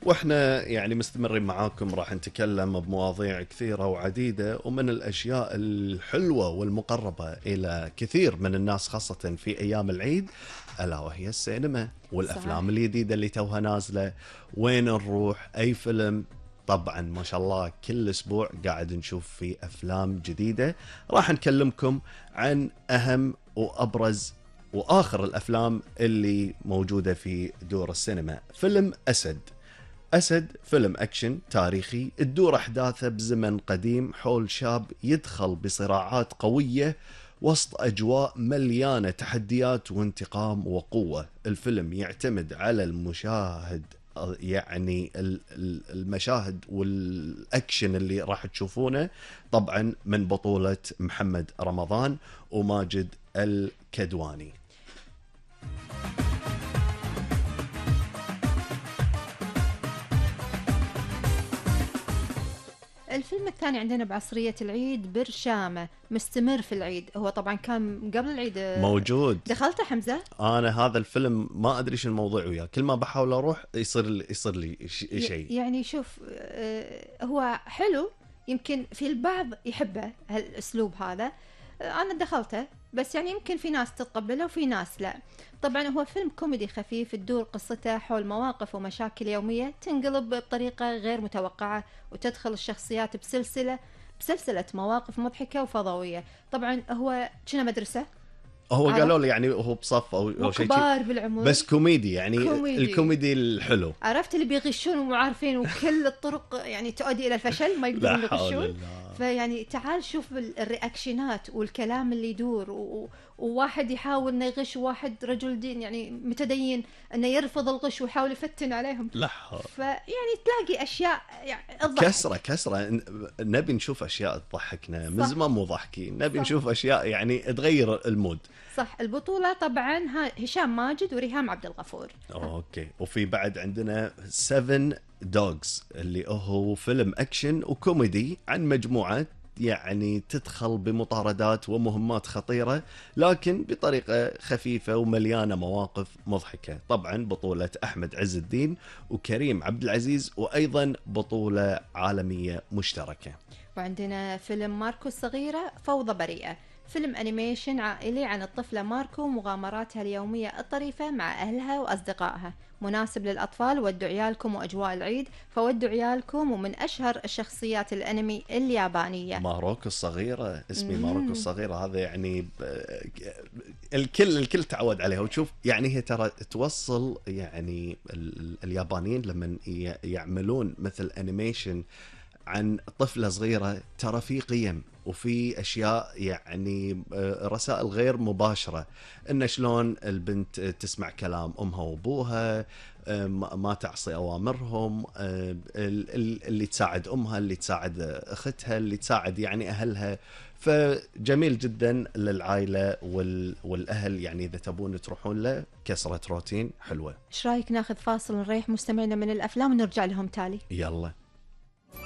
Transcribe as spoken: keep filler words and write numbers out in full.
واحنا يعني مستمرين معاكم، راح نتكلم بمواضيع كثيرة وعديدة، ومن الأشياء الحلوة والمقربة إلى كثير من الناس خاصة في أيام العيد، ألا وهي السينما والأفلام صحيح. الجديدة اللي توها نازلة. وين نروح؟ أي فيلم؟ طبعا ما شاء الله كل أسبوع قاعد نشوف فيه أفلام جديدة. راح نكلمكم عن أهم وأبرز وآخر الأفلام اللي موجودة في دور السينما. فيلم أسد. أسد فيلم أكشن تاريخي تدور أحداثه بزمن قديم حول شاب يدخل بصراعات قوية وسط أجواء مليانة تحديات وانتقام وقوة. الفيلم يعتمد على المشاهد، يعني المشاهد والأكشن اللي راح تشوفونه طبعا من بطولة محمد رمضان وماجد الكدواني. الفيلم الثاني عندنا بعصرية العيد برشامة، مستمر في العيد. هو طبعا كان قبل العيد موجود. دخلته حمزة؟ أنا هذا الفيلم ما أدري شو الموضوع وياه، كل ما بحاول أروح يصير لي يصير لي شيء. يعني شوف، هو حلو، يمكن في البعض يحبه هالأسلوب هذا. أنا دخلته بس يعني يمكن في ناس تتقبله وفي ناس لا. طبعا هو فيلم كوميدي خفيف تدور قصته حول مواقف ومشاكل يومية تنقلب بطريقة غير متوقعة، وتدخل الشخصيات بسلسلة بسلسلة مواقف مضحكة وفضوية. طبعا هو كنا مدرسة، هو قالوا لي يعني هو بصف او, أو شيء كبار بالعمر بس كوميدي، يعني كوميدي. الكوميدي الحلو، عرفت اللي بيغشون ومو عارفين وكل الطرق يعني تؤدي الى الفشل، ما يقدرون يغشون. فيعني تعال شوف الرياكشنات والكلام اللي يدور، و... وواحد يحاول انه يغش، وواحد رجل دين يعني متدين انه يرفض الغش ويحاول يفتن عليهم. لا فيعني تلاقي اشياء يعني كسره كسره. نبي نشوف اشياء تضحكنا، من زمان مو ضاحكين، نبي صح. نشوف اشياء يعني تغير المود. صح. البطولة طبعا هشام ماجد وريهام عبد الغفور. اوكي. وفي بعد عندنا سفن دوغز اللي هو فيلم اكشن وكوميدي عن مجموعة يعني تدخل بمطاردات ومهمات خطيرة لكن بطريقة خفيفة ومليانة مواقف مضحكة. طبعا بطولة أحمد عز الدين وكريم عبد العزيز، وأيضا بطولة عالمية مشتركة. وعندنا فيلم ماركو الصغيرة فوضى بريئة، فيلم أنيميشن عائلي عن الطفلة ماركو ومغامراتها اليومية الطريفة مع أهلها وأصدقائها، مناسب للأطفال. ودوا عيالكم وأجواء العيد، فودوا عيالكم. ومن أشهر الشخصيات الأنمي اليابانية. ماروكو الصغيرة، اسمي مم. ماروكو الصغيرة هذا يعني الكل الكل تعود عليها. وتشوف يعني هي ترى توصل يعني اليابانيين لما يعملون مثل أنيميشن عن طفلة صغيرة ترى في قيم وفي أشياء يعني رسائل غير مباشرة، إن شلون البنت تسمع كلام أمها وأبوها، ما تعصي أوامرهم، اللي تساعد أمها، اللي تساعد أختها، اللي تساعد يعني أهلها. فجميل جدا للعائلة والأهل، يعني إذا تبون تروحون له كسرة روتين حلوة. إيش رأيك ناخذ فاصل نريح مستمعنا من الأفلام ونرجع لهم تالي؟ يلا.